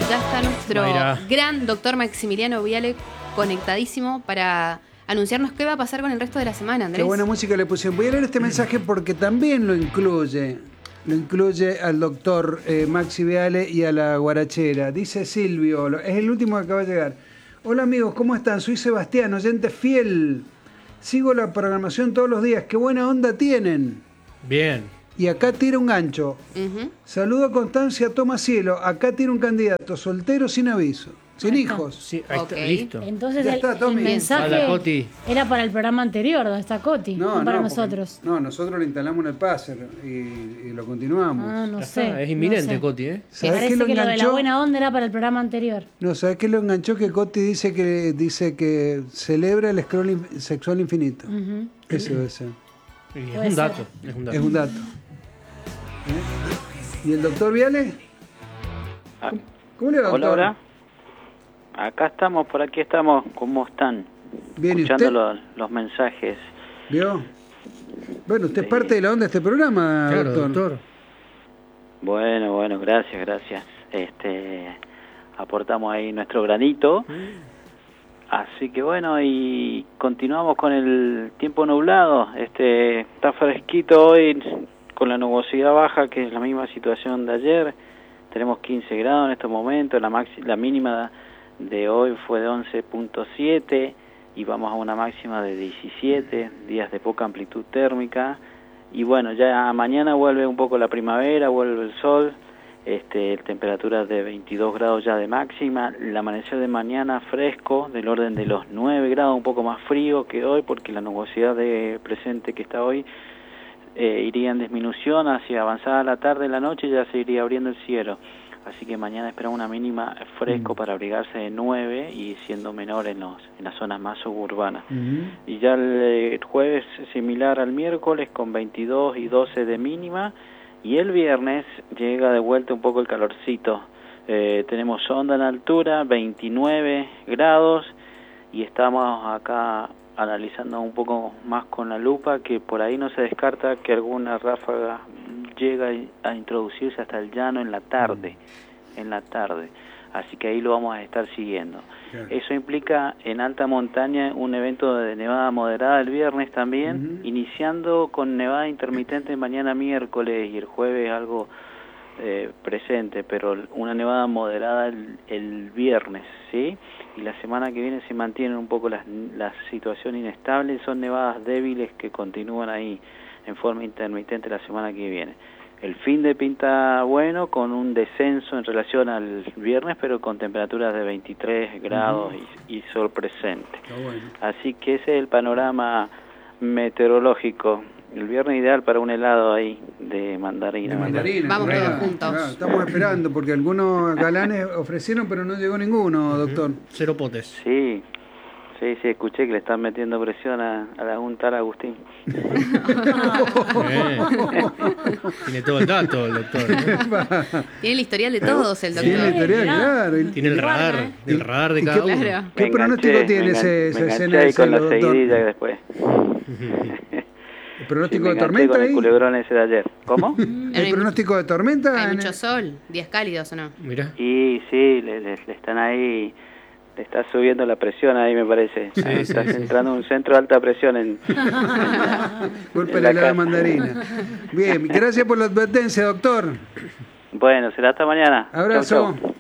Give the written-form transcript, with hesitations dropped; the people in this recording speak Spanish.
Ya está nuestro gran doctor Maximiliano Viale conectadísimo para anunciarnos qué va a pasar con el resto de la semana, Andrés. Qué buena música le pusieron. Voy a leer este mensaje porque también lo incluye al doctor Maxi Viale y a la guarachera. Dice Silvio, es el último que acaba de llegar. Hola amigos, ¿cómo están? Soy Sebastián, oyente fiel. Sigo la programación todos los días. Qué buena onda tienen. Bien. Y acá tira un gancho. Saludo a Constancia Toma Cielo. Acá tira un candidato soltero sin aviso. Sin hijos. Sí, ahí está, listo. Entonces Ya está, el mensaje Coti. era para el programa anterior, donde está Coti, no para nosotros. No, nosotros lo instalamos en el Passer y lo continuamos. Ah, no Ya sé. está, es inminente, no sé. Coti, Me parece que lo de la buena onda era para el programa anterior. No, ¿sabes qué lo enganchó? Que Coti dice que celebra el scroll sexual infinito. Eso debe ser. Es un dato. Es un dato. ¿Y el doctor Viale? ¿Cómo le va, doctor? Hola. Acá estamos, por aquí estamos. ¿Cómo están? Bien, escuchando ¿y usted? los mensajes. ¿Vio? Bueno, usted es parte de la onda de este programa, Claro, doctor. Bueno, gracias. Aportamos ahí nuestro granito. Así que bueno, y continuamos con el tiempo nublado. Está fresquito hoy con la nubosidad baja, que es la misma situación de ayer. Tenemos 15 grados en estos momentos, la mínima de hoy fue de 11.7 y vamos a una máxima de 17, días de poca amplitud térmica. Y bueno, ya mañana vuelve un poco la primavera, vuelve el sol, temperaturas de 22 grados ya de máxima. El amanecer de mañana fresco, del orden de los 9 grados, un poco más frío que hoy, porque la nubosidad presente que está hoy iría en disminución hacia avanzada la tarde, la noche ya se iría abriendo el cielo. Así que mañana esperamos una mínima fresco para abrigarse de 9 y siendo menor en las zonas más suburbanas. Y ya el jueves similar al miércoles con 22 y 12 de mínima. Y el viernes llega de vuelta un poco el calorcito. Tenemos onda en altura, 29 grados. Y estamos acá analizando un poco más con la lupa, que por ahí no se descarta que alguna ráfaga llega a introducirse hasta el llano en la tarde, así que ahí lo vamos a estar siguiendo. Claro. Eso implica en alta montaña un evento de nevada moderada el viernes también, iniciando con nevada intermitente mañana miércoles y el jueves algo presente, pero una nevada moderada el viernes, ¿sí? Y la semana que viene se mantienen un poco la situación inestable, son nevadas débiles que continúan ahí en forma intermitente la semana que viene. El fin de pinta bueno, con un descenso en relación al viernes, pero con temperaturas de 23 grados y sol presente. Bueno. Así que ese es el panorama meteorológico. El viernes ideal para un helado ahí de mandarina. Vamos todos juntos. Claro, estamos esperando, porque algunos galanes ofrecieron, pero no llegó ninguno, doctor. Cero potes. Sí, escuché que le están metiendo presión a la Junta Agustín. Tiene todo el dato el doctor. Tiene el historial de todos el doctor. Tiene el historial, claro. Tiene el radar de cada uno. Claro. ¿Qué pronóstico tiene ese escena ahí de con la doctor? seguidilla después. ¿El pronóstico de con tormenta el ahí? culebrón ese de ayer. ¿Cómo? ¿El pronóstico de tormenta? Hay mucho sol, días cálidos o no. Mira. Y sí, le están ahí, le está subiendo la presión ahí, me parece. Está entrando un centro de alta presión en Golpe de la mandarina. Bien, gracias por la advertencia, doctor. Bueno, será hasta mañana. Abrazo. Chau, chau.